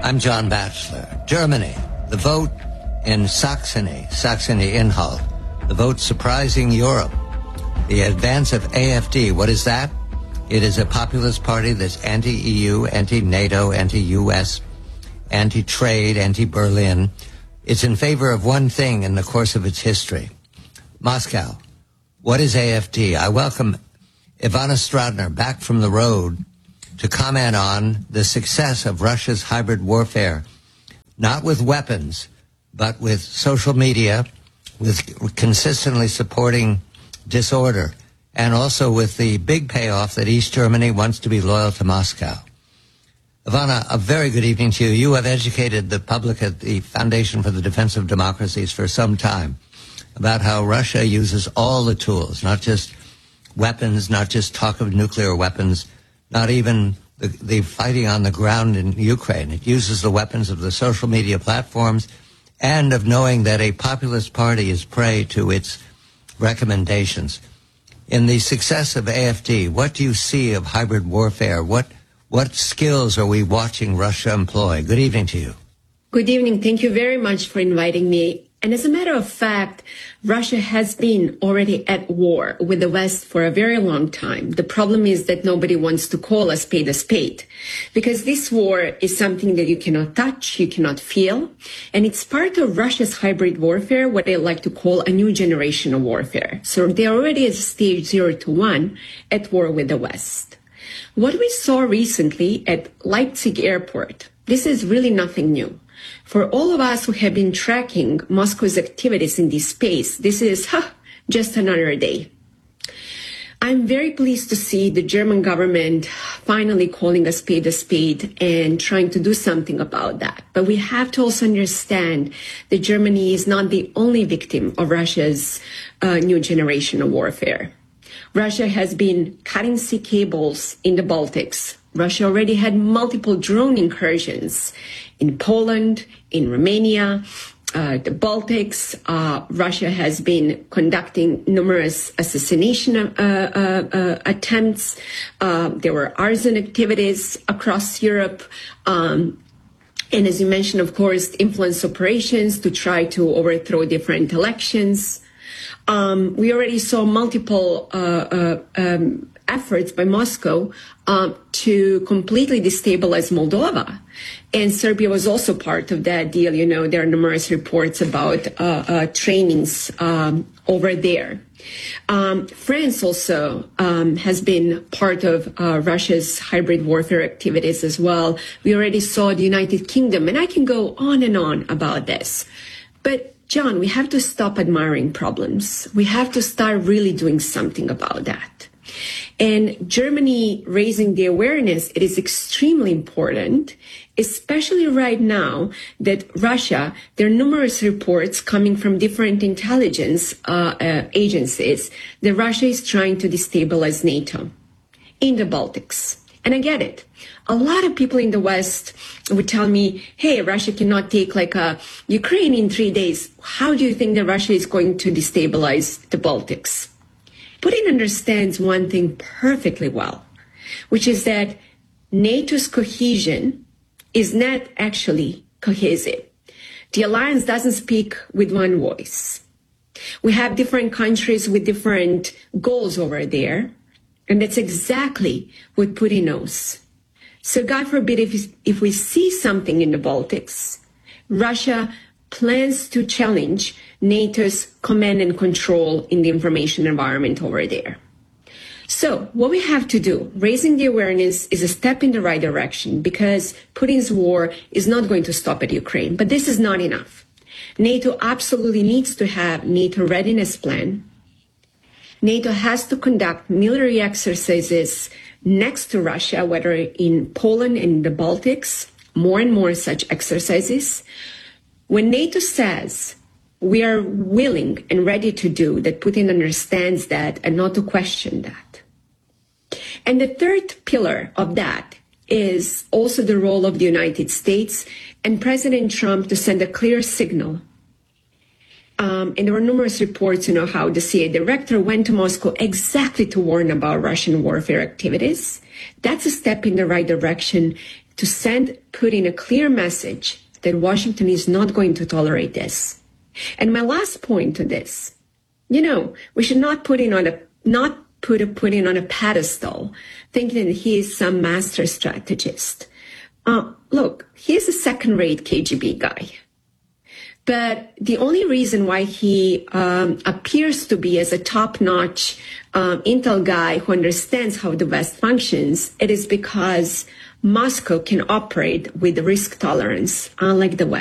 I'm John Batchelor. Germany, the vote in Saxony-Anhalt, the vote surprising Europe. The advance of AfD, what is that? It is a populist party that's anti-EU, anti-NATO, anti-US, anti-trade, anti-Berlin. It's in favor of one thing in the course of its history. Moscow, what is AfD? I welcome Ivana Stradner back from the road to comment on the success of Russia's hybrid warfare, not with weapons, but with social media, with consistently supporting disorder, and also with the big payoff that East Germany wants to be loyal to Moscow. Ivana, a very good evening to you. You have educated the public at the Foundation for the Defense of Democracies for some time about how Russia uses all the tools, not just weapons, not just talk of nuclear weapons, not even the fighting on the ground in Ukraine. It uses the weapons of the social media platforms and of knowing that a populist party is prey to its recommendations. In the success of AfD, what do you see of hybrid warfare? What skills are we watching Russia employ? Good evening to you. Good evening. Thank you very much for inviting me. And as a matter of fact, Russia has been already at war with the West for a very long time. The problem is that nobody wants to call a spade, because this war is something that you cannot touch, you cannot feel. And it's part of Russia's hybrid warfare, what they like to call a new generation of warfare. So they're already at stage 0 to 1 at war with the West. What we saw recently at Leipzig airport, this is really nothing new. For all of us who have been tracking Moscow's activities in this space, this is just another day. I'm very pleased to see the German government finally calling a spade and trying to do something about that. But we have to also understand that Germany is not the only victim of Russia's new generation of warfare. Russia has been cutting sea cables in the Baltics. Russia already had multiple drone incursions in Poland, in Romania, the Baltics. Russia has been conducting numerous assassination attempts. There were arson activities across Europe. And as you mentioned, of course, influence operations to try to overthrow different elections. We already saw multiple efforts by Moscow to completely destabilize Moldova. And Serbia was also part of that deal. You know, there are numerous reports about trainings over there. France also has been part of Russia's hybrid warfare activities as well. We already saw the United Kingdom, and I can go on and on about this. But John, we have to stop admiring problems. We have to start really doing something about that. And Germany raising the awareness, it is extremely important, especially right now that Russia, there are numerous reports coming from different intelligence agencies that Russia is trying to destabilize NATO in the Baltics. And I get it. A lot of people in the West would tell me, hey, Russia cannot take like Ukraine in 3 days. How do you think that Russia is going to destabilize the Baltics? Putin understands one thing perfectly well, which is that NATO's cohesion is not actually cohesive. The alliance doesn't speak with one voice. We have different countries with different goals over there, and that's exactly what Putin knows. So God forbid if we see something in the Baltics, Russia plans to challenge NATO's command and control in the information environment over there. So what we have to do, raising the awareness, is a step in the right direction, because Putin's war is not going to stop at Ukraine. But this is not enough. NATO absolutely needs to have NATO readiness plan. NATO has to conduct military exercises next to Russia, whether in Poland and the Baltics, more and more such exercises. When NATO says we are willing and ready to do that, Putin understands that and not to question that. And the third pillar of that is also the role of the United States and President Trump to send a clear signal. And there were numerous reports, how the CIA director went to Moscow exactly to warn about Russian warfare activities. That's a step in the right direction. to send Putin a clear message that Washington is not going to tolerate this. And my last point to this, we should not put Putin on a pedestal, thinking that he is some master strategist. Look, he's a second-rate KGB guy. But the only reason why he appears to be as a top-notch intel guy who understands how the West functions, it is because Moscow can operate with risk tolerance, unlike the West.